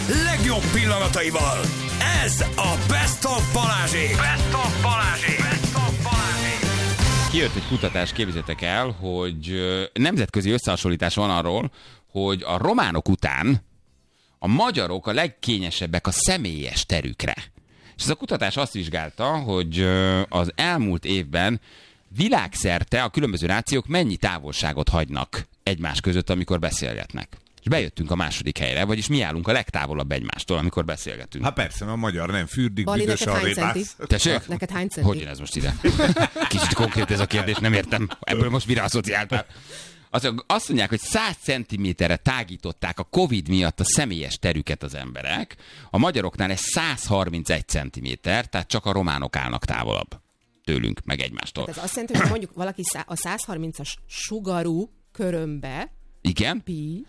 legjobb pillanataival. Ez a Best of Balázsék. Best of Balázsék. Best of Balázsék. Kijött egy kutatás, képzeljétek el, hogy nemzetközi összehasonlítás van arról, hogy a románok után a magyarok a legkényesebbek a személyes terükre. És ez a kutatás azt vizsgálta, hogy az elmúlt évben világszerte a különböző nációk mennyi távolságot hagynak egymás között, amikor beszélgetnek. És bejöttünk a második helyre, vagyis mi állunk a legtávolabb egymástól, amikor beszélgetünk. Hát persze, a magyar nem fürdik, Bali, büdös neked a hány rébász. centi? Tessék? Neked hány centi? Hogy jön ez most ide? Kicsit konkrét ez a kérdés, nem értem. Ebből most mire asszociáltál? Azt mondják, hogy 100 centiméterre tágították a Covid miatt a személyes terüket az emberek. A magyaroknál ez 131 centiméter, tehát csak a románok állnak távolabb tőlünk, meg egymástól. Hát ez azt jelenti, hogy mondjuk valaki a 130-as sugarú körömbe Igen?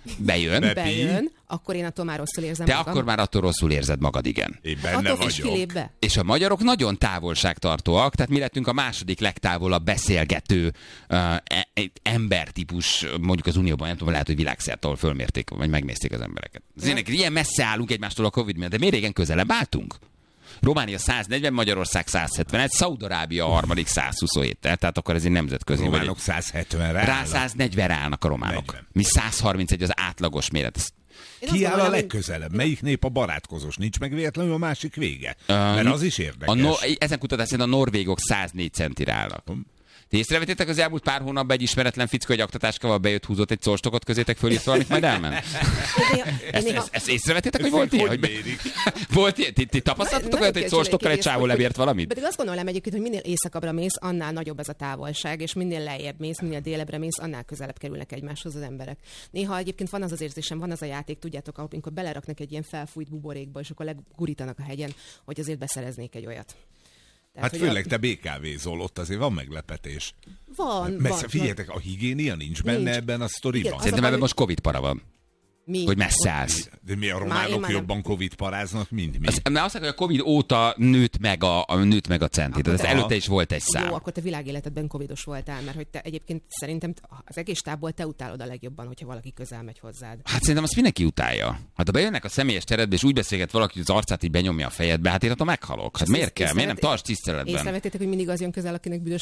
Bejön. akkor én attól már rosszul érzem Te magam. akkor már attól rosszul érzed magad, igen. Én benne Attól is vagyok. kilép be. És a magyarok nagyon távolságtartóak, tehát mi lettünk a második legtávolabb beszélgető embertípus, mondjuk az Unióban, nem tudom, lehet, hogy világszerte, ahol fölmérték, vagy megnézték az embereket. Ilyen messze állunk egymástól a Covid miatt, de miért régen közelebb álltunk? Románia 140, Magyarország 171, Szaúd-Arábia a harmadik 127, tehát akkor ez egy nemzetközi. Románok 170-re Rá 140-re állnak a románok. 40. Mi 131 az átlagos méret. Ki áll a legközelebb? Melyik nép a barátkozós? Nincs meg véletlenül a másik vége? Mert az is érdekes. Ezen kutatás szerint a norvégok 104 centire állnak. Ti észrevettétek az elmúlt pár hónapban egy ismeretlen fickó egy aktatáskával bejött, húzott egy colstokot közétek, fölírt valamit, majd elment? Ezt észrevettétek, hogy volt ilyen? Volt ilyen? Ti tapasztaltatok olyat, hogy egy colstokkal egy csávó lebért valamit? Pedig azt gondolom egyébként, hogy minél északabbra mész, annál nagyobb ez a távolság, és minél lejjebb mész, minél délebbre mész, annál közelebb kerülnek egymáshoz az emberek. Néha egyébként van az az érzésem, van az a játék, tudjátok, amikor beleraknak egy ilyen felfújt buborékba, és akkor legurítanak a hegyen, hogy azért beszereznék egy olyat. Tehát, Hát főleg te BKV-zol, ott azért van meglepetés. Van. Figyeljetek, a higiénia nincs benne ebben a sztoriban. Igen, Szerintem ebben most Covid para van. Mi? Hogy messze állsz. De mi a Én románok már jobban Covid paráznak, mint mi? Mert azt mondják, hogy a Covid óta nőtt meg a centi. Tehát ez előtte is volt egy szám. Jó, akkor te világéletedben covidos voltál, mert hogy te egyébként szerintem az egész tábból te utálod a legjobban, hogyha valaki közel megy hozzád. Hát szerintem azt mindenki utálja. Hát ha bejönnek a személyes teredbe, és úgy beszélget valaki, hogy az arcát így benyomja a fejedbe, hát én attól meghalok. Hát miért kell? Miért nem tarts tiszteletben? Észrevettétek, hogy mindig az jön közel, akinek büdös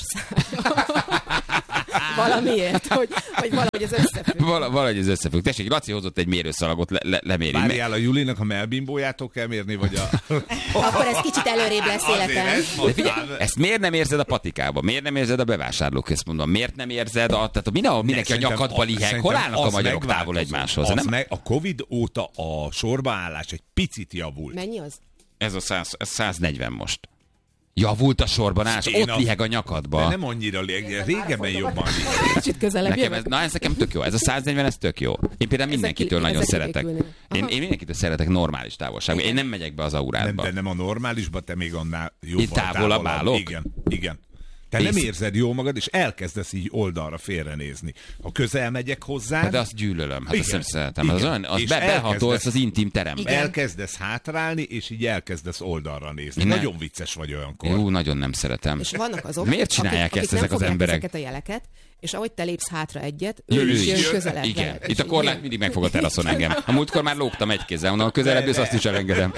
valamiért, hogy valahogy ez összefügg. Valahogy ez összefügg. Tessék, Laci hozott egy mérőszalagot, leméri. Várjál, a Julinak a melbimbójától kell mérni, vagy a... Akkor ez kicsit előrébb lesz életem. De figyelj, ezt miért nem érzed a patikában? Miért nem érzed a bevásárlóközpontban? Miért nem érzed tehát mindenki a nyakadba liheg? Hol állnak a magyarok távol egymáshoz? A Covid óta a sorbaállás egy picit javult. Mennyi az? Ez 140 most. Javult a sorban állás, ott liheg a nyakadba. De nem annyira régebben jobban liheg. Kicsit közelebb ez nekem tök jó. Ez a 140, ez tök jó. Én például mindenkitől nagyon szeretek. Én mindenkitől szeretek normális távolságban. Én nem megyek be az aurádba. De nem a normálisba, te még annál jobban távolabb állok? Igen. Te nem érzed jól magad, és elkezdesz így oldalra félrenézni. Ha közel megyek hozzá... De azt gyűlölöm, hát azt nem szeretem. Az behatolsz az intim terembe. Elkezdesz hátrálni, és így elkezdesz oldalra nézni. Nagyon vicces vagy olyankor. Jó, nagyon nem szeretem. És vannak azok, miért csinálják ezt ezek az emberek? Ezeket a jeleket, és ahogy te lépsz hátra egyet, ő is jön közelebb. Igen, itt a korlát mindig megfog a teraszon engem. A múltkor már lógtam egy kézzel, onnan közelebb, és azt is elengedem.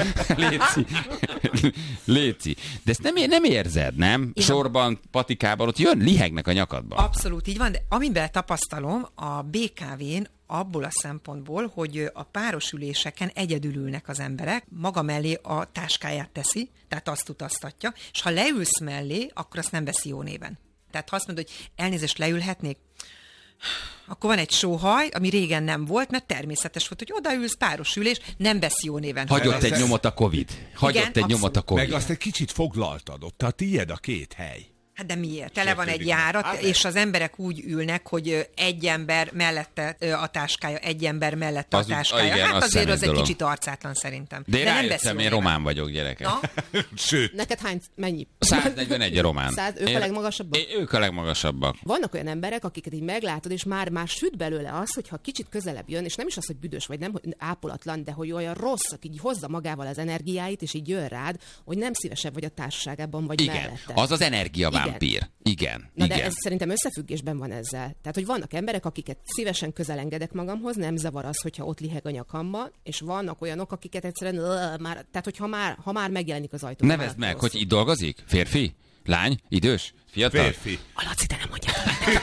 Léci. De ezt nem érzed, nem? Sorban, patikában, ott jön, lihegnek a nyakadba. Abszolút így van, de amiben tapasztalom a BKV-n, abból a szempontból, hogy a párosüléseken egyedül ülnek az emberek, maga mellé a táskáját teszi, tehát azt utaztatja, és ha leülsz mellé, akkor azt nem veszi jó néven. Tehát ha azt mondod, hogy elnézést leülhetnék, akkor van egy sóhaj, ami régen nem volt, mert természetes volt, hogy odaülsz, páros ülés, nem veszi jó néven. Hagyott egy nyomot a Covid. Meg azt egy kicsit foglaltad ott, a tiéd a két hely. Hát de miért? Tele van egy járat, és az emberek úgy ülnek, hogy egy ember mellette a táskája, egy ember mellette a táskája. Igen, hát azért az egy dolog. kicsit arcátlan szerintem. De én nem rájöttem, én román vagyok, gyerekek. Na? Sőt. Neked mennyi? 141 a román. Ők a legmagasabbak? Ők a legmagasabbak. Vannak olyan emberek, akiket így meglátod, és már süt belőle az, hogyha kicsit közelebb jön, és nem is az, hogy büdös vagy nem hogy ápolatlan, de hogy olyan rossz, aki így hozza magával az energiáit, és így jön rád, hogy nem szívesebb vagy a társaságában, vagy igen, mellette. az az energiavámpír. vámpír. Igen. Na igen. de ez szerintem összefüggésben van ezzel. Tehát, hogy vannak emberek, akiket szívesen közel engedek magamhoz, nem zavar az, hogyha ott liheg a nyakamba, és vannak olyanok, akiket egyszerűen már, tehát, hogy ha már megjelenik az ajtó. Nevezd meg, hogy itt dolgozik? Férfi? Lány? Idős? Fiatal? Férfi. A Laci, te nem mondjad.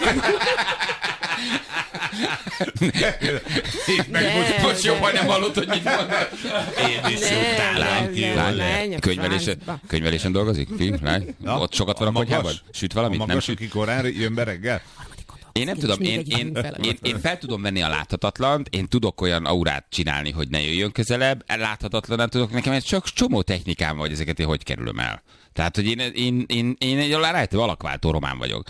Most jobban nem hallott, hogy mit mondod. Én is lány. Könyvelésen dolgozik? Film? Lány? Ja. Ott sokat van a konyhában? Süt valamit? A Nem magas, süt? aki korán jön be reggel? Én nem tudom, én fel tudom venni a láthatatlant, én tudok olyan aurát csinálni, hogy ne jöjjön közelebb, láthatatlan nem tudok, nekem egy csak csomó technikám vagy, ezeket én hogy kerülöm el. Tehát, hogy én egy rájtő alakváltó román vagyok.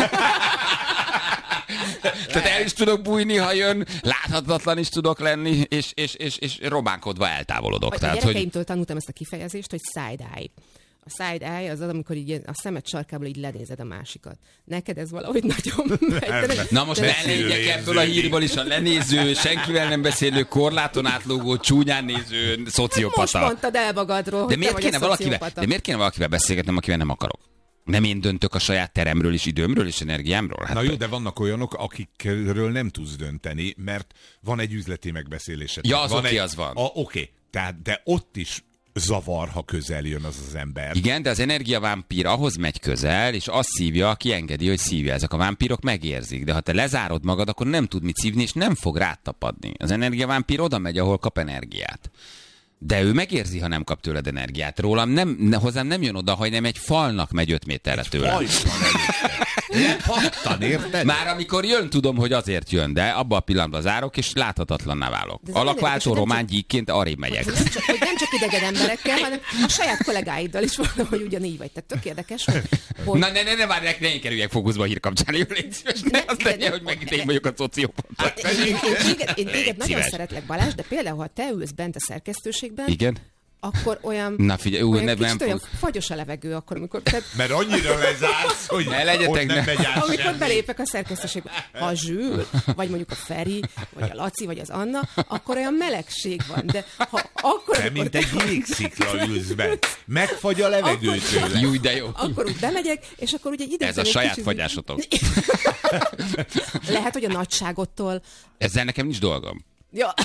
Tehát el is tudok bújni, ha jön, láthatatlan is tudok lenni, és románkodva eltávolodok. A Tehát, gyerekeimtől tanultam ezt a kifejezést, hogy side-eye. A side-eye az, amikor így a szemed sarkából így lenézed a másikat. Neked ez valahogy nagyon megy. Na most elnézjek ebből a hírből is, a lenéző, senkivel nem beszélő, korláton átlógó, csúnyán néző szociopata. Most mondtad el magadról, de miért kéne valakivel beszélgetnem, akivel nem akarok? Nem én döntök a saját teremről és időmről és energiámról? Hát na jó, de vannak olyanok, akikről nem tudsz dönteni, mert van egy üzleti megbeszélésed. Ja, az oké, az van. Oké, tehát de ott is zavar, ha közel jön az ember. Igen, de az energiavámpír ahhoz megy közel, és azt szívja, aki engedi, hogy szívja. Ezek a vámpírok megérzik, de ha te lezárod magad, akkor nem tud mit szívni, és nem fog rátapadni. Az energiavámpír oda megy, ahol kap energiát. De ő megérzi, ha nem kap tőled energiát. Hozzám nem jön oda, hogy nem egy falnak megy 5 méterre tőle. Pattan, érted? Már amikor jön, tudom, hogy azért jön, de abban a pillanatban zárok, és láthatatlanná válok. Alakváltó román gyíkként arrébb megyek. Hogy nem csak idegen emberekkel, hanem a saját kollégáiddal is van, hogy ugyanígy vagy. Tehát tök érdekes, hogy... Na, ne várj, ne én kerüljek fókuszba a hírkapcsán. Légy szíves, azt legyen, hogy megint én vagyok a szociopata. Én téged nagyon szeretlek, Balázs, de például, ha te ülsz bent a szerkesztőségben, igen? Akkor olyan, na figyelj, kicsit olyan fagyos a levegő, akkor, amikor... Mert annyira lezársz, hogy ne legyetek, nem megy át amikor semmi. belépek a szerkesztőségbe. Ha a Zsül, vagy mondjuk a Feri, vagy a Laci, vagy az Anna, akkor olyan melegség van. De ha akkor... Te mint egy jégszikla ülsz be. Megfagy a levegő tőle. Júj, de jó. Akkor úgy bemegyek, és akkor ugye ide... Ez a saját fagyásotok. Lehet, hogy a nagyságottól... Ezzel nekem nincs dolgom. Ja.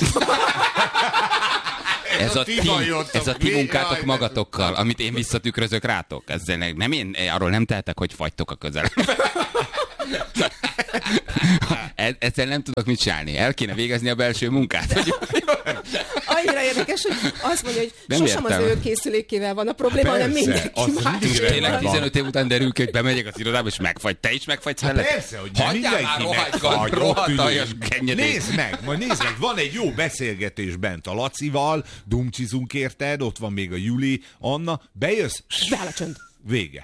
Ez a ti munkátok magatokkal, amit én visszatükrözök rátok. Ezzel nem én, arról nem tehetek, hogy fagytok a közelemben. Ezzel nem tudok mit csinálni. El kéne végezni a belső munkát. Annyira érdekes, hogy azt mondja, hogy nem sosem értem. Az ő készülékével van a probléma, hanem mindenki más. Tényleg 15 év után derül ki, hogy bemegyek az irodába, és megfagy. Te is megfagysz vele? Persze, hogy hagyjál már rohadt aljas kenyedét. Nézd meg, van egy jó beszélgetés bent a Lacival, dumcsizunk érted, ott van még a Juli, Anna, bejössz, Beáll a csönd. vége.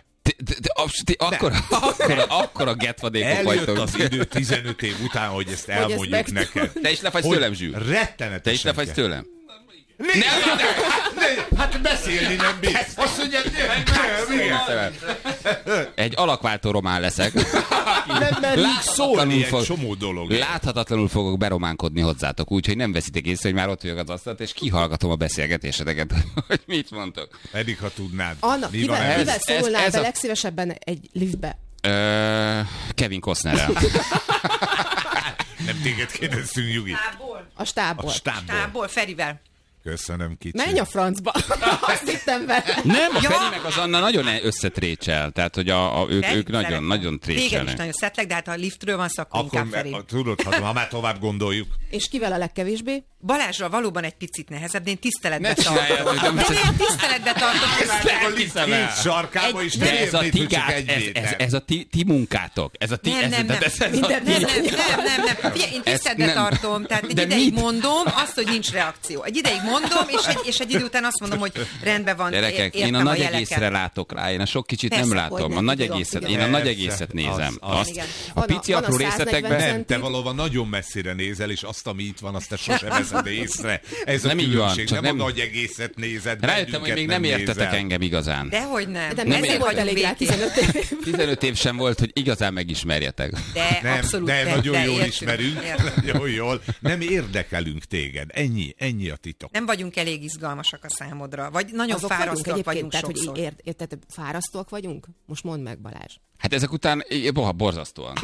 Akkor a getvadékok Eljött vagytok. az idő 15 év után, hogy ezt elmondjuk neked. Te is lefagysz tőlem, Zsül. Rettenetesen. Te is lefagysz tőlem. Hát beszélni nem bírsz. Azt mondja, egy alakváltó román leszek. nem merünk szólni egy csomó dolog. Láthatatlanul fogok berománkodni hozzátok, úgyhogy nem veszitek észre, hogy már ott vagyok az asztalat, és kihallgatom a beszélgetéseteket, hogy mit mondtok. Eddig, ha tudnád. Anna, kivel szólnál be legszívesebben egy liftbe? Kevin Costnerrel. Nem téged kérdeztünk, Jugi. A stábból. Stábból, Ferivel. Köszönöm, kicsi. Menj a francba! Azt hittem vele. Nem, a Feri meg az Anna nagyon összetrécsel, tehát hogy ők nagyon Téged is trécselnek. nagyon szeretlek, de hát ha a liftről van szó, akkor inkább Feri. Tudod, ha már tovább gondoljuk. És kivel a legkevésbé? Balázsral valóban egy picit nehezebb, de én tiszteletbe Ne csináljátok, tartom. De én tiszteletbe tartom. A lift két sarkába is De ez a ez a ti munkátok. Ez a ti... Nem. Figyelj, én tiszteletbe tartom, tehát egy ideig mondom azt, hogy nincs reakció. Egy ideig mondom, és egy idő után azt mondom, hogy rendben van, gyerekek, én a nagy egészre látok rá, én a sok kicsit persze, nem látom. A nagy egészet, én a nagy egészet nézem. Az. A pici apró részletekben... Nem, te valóban nagyon messzire nézel, és azt, ami itt van, azt te sosem ezen veszed észre. Ez Nem a így van, különbség. csak Nem a nem- nagy egészet nézed. Rájöttem, hogy még nem értetek nézel. engem igazán. Dehogy nem. De Nem nem volt elég rá 15 év. 15 év sem volt, hogy igazán megismerjetek. De Nem, abszolút de nem, nagyon de jól értünk, ismerünk. értünk. Nagyon jól. Nem érdekelünk téged. Ennyi a titok. Nem vagyunk elég izgalmasak a számodra, vagy nagyon Azok fárasztóak vagyunk, vagyunk tehát, sokszor. hogy érted, fárasztóak vagyunk? Most mondd meg, Balázs. Hát ezek után borzasztóan.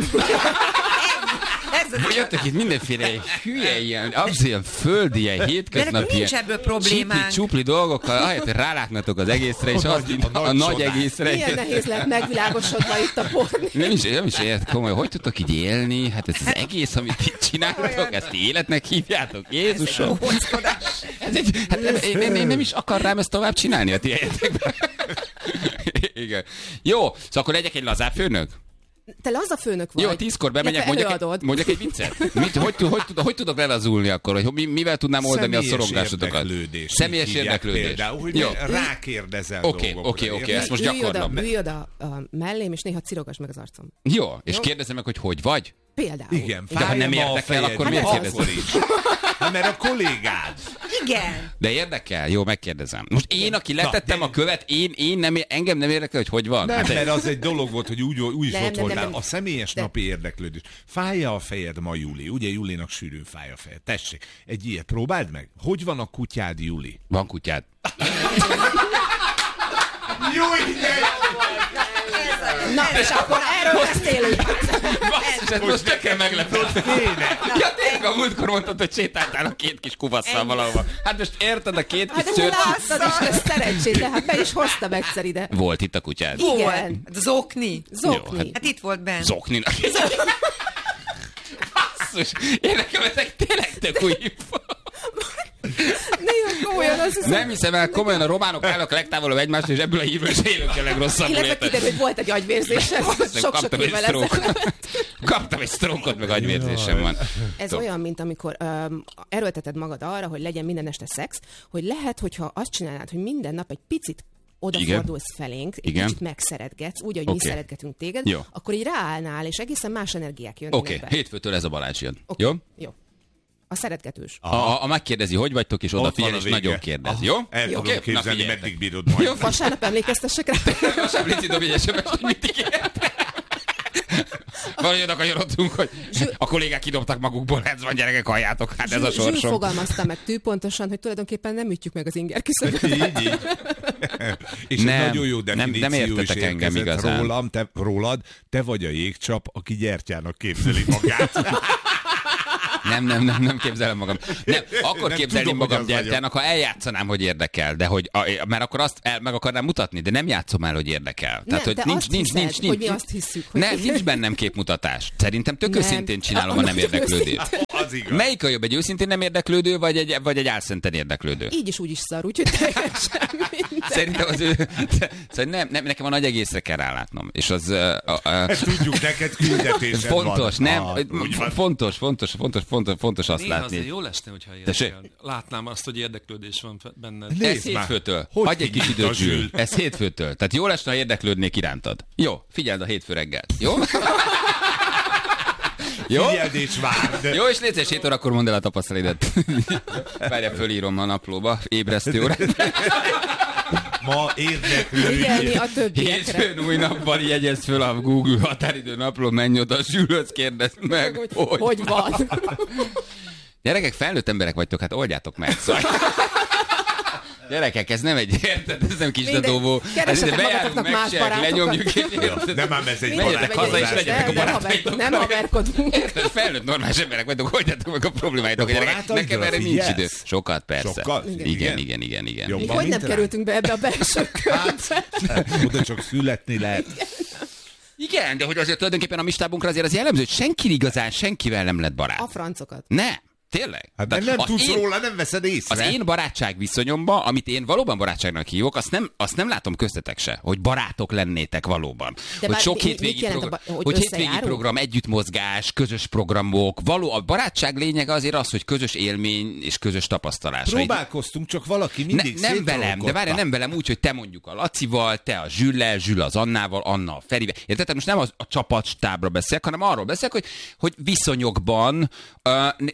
Ez az Jöttek itt mindenféle hülye, ilyen földi, ilyen hétköznapi, nincs ebből problémánk. csupli dolgokkal, ahelyett, hogy rálátnatok az egészre, és azt a nagy csodák. egészre. Milyen nehéz lehet megvilágosodva itt a porni. Nem is ért komoly, hogy tudtok így élni? Hát ez az egész, amit itt csináltok, ezt életnek hívjátok? Jézusom! Ez egy, hát nem is akar rám ezt tovább csinálni a ti helyetekben. Igen. Jó, szóval akkor legyek egy lazább főnök? Te laza főnök vagy. Jó, 10-kor bemegyek, Illetve mondjak egy viccet. Hogy tudok lelazulni akkor? Hogy mivel tudnám oldani a szorongásotokat? Személyes Így hívják érdeklődés. Például, hogy Jó. rákérdezel Oké, dolgokra. oké, érted? ezt most gyakorlom. Ülj oda mellém, és néha cirogass meg az arcom. Jó, és Jó. kérdezem meg, hogy vagy? Például. Igen, De ha nem fájja ma a érdekel, fejed, akkor hát miért akkor kérdezed? is. Hát mert a kollégád. Igen. De érdekel? Jó, megkérdezem. Most én, aki letettem a követ, engem nem érdekel, hogy van. Nem, Hát, mert az egy dolog volt, hogy úgy is Nem, ott nem, voltál. nem. A személyes De- napi érdeklődés. Fájja a fejed ma, Juli? Ugye Julinak sűrűn fáj a fejed. Tessék, egy ilyet próbáld meg. Hogy van a kutyád, Juli? van kutyád. Jó, igen! Na, és akkor erről beszélünk. Basszus, ez most tökéletesen meglepett. Ja, tényleg a múltkor mondtad, hogy sétáltál a két kis kubasszal valahova. Hát most érted a két kis Hát de szőrt? láttad is, ez szerencsétlen. Hát be is hoztam egyszer ide. Volt itt a kutyád. Igen. Zokni. Zokni. Jó, Hát itt volt benn. Zokninak. Basszus, én nekem ezek tényleg tök új info. Néha komolyan az hiszem. Nem hiszem el, komolyan a románok állnak legtávolabb egymást, és ebből a hírből is élünk a legrosszabbul. Illetve érted? kiderül, hogy volt egy agyvérzésem. Sok-sok Kaptam egy évvel stroke. ezelőtt. Kaptam egy sztrókot, meg agyvérzésem van. Ez Tudom. olyan, mint amikor erőlteted magad arra, hogy legyen minden este szex, hogy lehet, hogyha azt csinálnád, hogy minden nap egy picit odafordulsz felénk, egy Igen. kicsit megszeretgetsz, úgy, ahogy Oké. mi szeretgetünk téged, Jó. akkor így ráállnál, és egészen más energiák jönnek Oké, be. hétfőtől ez a Balázs jön. Oké. Jó? Jó. A szeretgetős. A megkérdezi, hogy vagytok, és Ott odafigyel, van a és vége. nagyon kérdez. Aha. Jó? El Oké? tudom Na, képzelni, figyeljetek. meddig bírod majd. Jó, Vasárnap emlékeztessek rá. Sem Lici dob egy SMS-t, hogy mit ígért. Valahogy oda kanyarodtunk, hogy a kollégák kidobtak magukból, ez van, gyerekek, halljátok, hát ez a Zsül sorsom. fogalmazta meg tűpontosan, hogy tulajdonképpen nem ütjük meg az inger kiszövetet. Így. És Nem, egy nagyon jó nem definíció értetek is engem érkezett igazán. rólad, te vagy a jégcsap, aki gyertyának képzeli magát. Nem képzelem magam. Nem, akkor Nem képzelném tudom, magam hogy az gyertyának, ha eljátszanám, hogy érdekel, de hogy, mert akkor azt meg akarnám mutatni, de nem játszom el, hogy érdekel. Nem, te azt hiszed, hogy mi azt hisszük, hogy- Nem, nincs bennem képmutatás. Szerintem tök Nem. őszintén csinálom a nem Annak érdeklődést. Az igaz. Melyik a jobb, egy őszintén nem érdeklődő, vagy egy álszenten érdeklődő? Így is úgy is szar, úgyhogy teljesen minden. Szerintem az ő... Szóval nem, nekem a nagy egészre kell rálátnom. És az... Ezt tudjuk, neked küldetésed fontos, van. nem? Úgy van. Fontos azt Néha látni. azért jó lesne, hogyha Tessék? érdekel. Látnám azt, hogy érdeklődés van benned. Nézd Ez már. hétfőtől. Hogy Hagyj egy kis figyelj, időt, a Zsül. Zsül. Ez hétfőtől. Tehát jó lesne, ha érdeklődnék irántad. Jó, figyeld a hétfő reggelt. Jó? Jó? Figyeld és várd. Jó, és légy 7 órakor mondd el a tapasztalatodat. Várja, fölírom a naplóba, ébresztő órát. Ma érdeklődj. Figyelni a többiekre. Hétfőn új nappal jegyezd föl a Google határidő napló, menj oda, Zsülhöz kérdezd meg, Hogy van? Gyerekek, felnőtt emberek vagytok, hát oldjátok meg. Szóval... Gyerekek, ez nem egy, érted? Ez nem kis Mindegy, dadóvó. keresetek Bejárunk, magatoknak más megcsináljuk, barátokat. lenyomjuk, érted? Nem ám ez egy Menjetek haza, és legyetek a barátaitokkal. Nem barátaitokkal. haverkodunk. Érted? Felnőtt normális emberek vagytok, oldjátok meg a problémáitok. A Gyerekek, barátaidra nekem erre nincs figyelsz? idő. Sokat, persze. Sokat? Igen. Jobb. Még Van hogy nem mint rá? kerültünk be ebbe a belső körbe. Oda csak születni lehet. Igen, de hogy azért tulajdonképpen a mi stábunkra azért az jellemző, hogy senki igazán senkivel nem lett barát. A francokat. Nem. Tényleg? Hát mert nem tudsz róla, nem veszed észre. Az én barátság viszonyomban, amit én valóban barátságnak hívok, azt nem látom köztetek se, hogy barátok lennétek valóban. De Hogy sok mit hétvégi jelent program, hogy hogy hétvégi összejárunk? program, együttmozgás, közös programok, a barátság lényege azért az, hogy közös élmény és közös tapasztalás. Próbálkoztunk, csak valaki mindig Nem velem, de szétrolkodta. várj, nem velem úgy, hogy te mondjuk a Lacival, te a Zsüllel, Zsül az Annával, Anna a Ferivel. Érted? Tehát most nem a csapatstábra beszélek, hanem arról beszélek, hogy viszonyokban nincs az,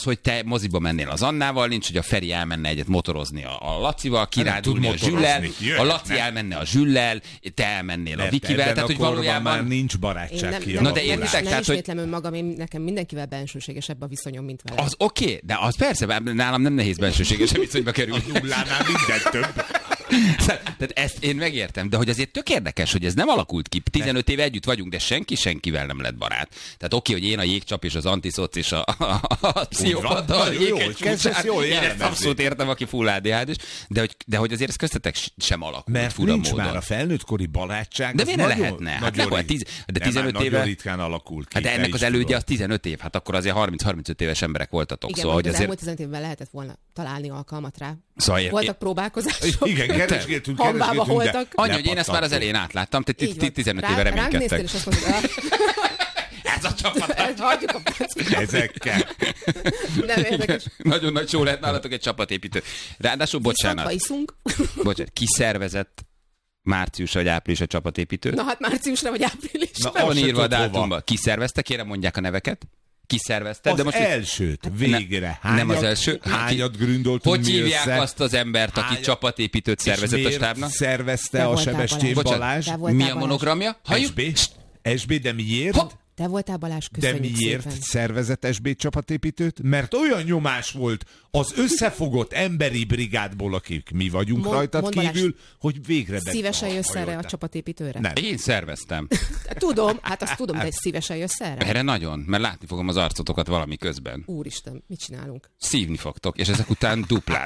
az, hogy te moziba mennél az Annával, nincs, hogy a Feri elmenne egyet motorozni a Lacival, kirándulni a Zsüllel, a Laci elmenne a Zsüllel, te elmennél a Vikivel, tehát hogy valójában már nincs barátság Na de értitek, nem tehát, hogy ismétlem önmagam, nekem mindenkivel bensőségesebb a viszonyom, mint vele. az oké, de az persze, nálam nem nehéz bensőségesebb viszonyba kerülni. Nullánál minden több. Tehát ezt én megértem, de hogy azért tök érdekes, hogy ez nem alakult ki. 15 éve együtt vagyunk, de senki senkivel nem lett barát. Tehát oké, hogy én a jégcsap és az antiszoc és a pszichopata, a jéghegy csúcsán, én ezt abszolút értem, aki full ADHD-s, de hogy azért ez köztetek sem alakult. Mert fura nincs módon. már a felnőttkori barátság. De miért ne lehetne? Hát de 15 éve... Nagyon ritkán alakult ki. Hát de ennek az elődje az 15 év, hát akkor azért 30-35 éves emberek voltatok. Igen, szóval, hogy az azért... elmúlt 15 évben lehetett volna találni alkalmat rá. Szóval Voltak próbálkozások. Igen, keresgéltünk, Hanvába de voltak. Annyi, hogy én ezt már az elején átláttam, Így te van. 15 éve Ránk néztél, reménykedtek. és azt mondtad, Ez a csapat. hagyjuk a packot. ezekkel. Nem érdekes. Nagyon nagy show lehet nálatok egy csapatépítő. Ráadásul, bocsánat, Iszunk. ki szervezett március vagy április a csapatépítő? Na hát márciusra vagy áprilisra. Na, Van azt se írva a tudod, dátumba. Ki szervezte? Kérem, mondják a neveket. Ki szervezte? Az de most elsőt, végre. nem az első. Hányat gründoltunk Hogy mi hívják össze? azt az embert, aki csapatépítőt szervezett a És stábnak? miért szervezte Te a voltál, Sebestyén Balázs. Balázs? Te voltál, Mi a Balázs. monogramja? Halljuk? SB, de miért? Hopp! Te voltál, Balázs, De köszönjük miért szépen. szervezett SB csapatépítőt? Mert olyan nyomás volt az összefogott emberi brigádból, akik mi vagyunk rajtad mondd, Balázs, kívül, hogy végre Szívesen jössz erre a behajoltál. csapatépítőre? Nem. Én szerveztem. Tudom, hát azt tudom, de szívesen jössz erre? Erre nagyon, mert látni fogom az arcotokat valami közben. Úristen, mit csinálunk? Szívni fogtok, és ezek után duplán.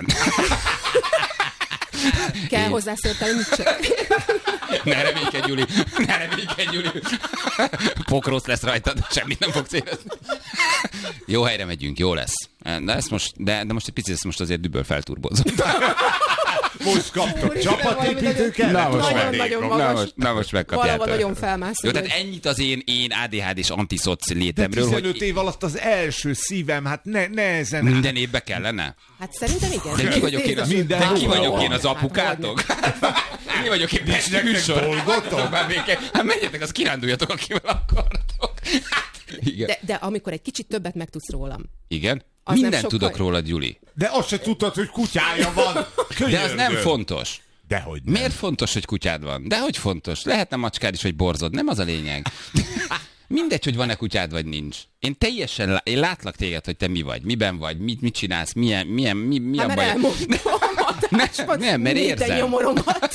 Kell hozzászóltál, mit csinál? Ne reménykedj, Gyuri! Ne reménykedj, Gyuri! Pokrósz lesz rajtad, semmit nem fogsz érezni. Jó helyre megyünk, jó lesz. De most egy picit ezt most azért düböl felturbozom. Most kaptok Úristen, csapatépítőket? Na, most Nagyon magas. Na most megkapjátok. Valahol nagyon felmászol. Jó, tehát ennyit az én ADHD és antiszoc De létemről, 15 hogy év alatt az első szívem, hát nehezen. minden évbe kellene. Hát szerintem igen. De ki vagyok én, Minden de ki hova vagyok van? én az apukátok? Mi vagyok én Pesti nektek műsor? dolgotok? Hát menjetek, azt kiránduljatok, akivel akartok. Hát, igen. De amikor egy kicsit többet megtudsz rólam. Igen? Az nem Mindent sokkal- tudok róla, Gyuri. De azt se tudtad, hogy kutyája van. De az nem Könyörgöm. fontos. Dehogy nem. Miért fontos, hogy kutyád van? Dehogy fontos. Lehetne macskád is, vagy borzod. Nem az a lényeg. Mindegy, hogy van-e kutyád, vagy nincs. Én látlak téged, hogy te mi vagy, miben vagy, mit csinálsz, mi a Hát mert baj. elmondom. Nem, mert érzem. Minden nyomoromat.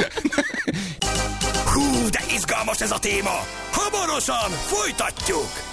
Hú, de izgalmas ez a téma! Hamarosan folytatjuk!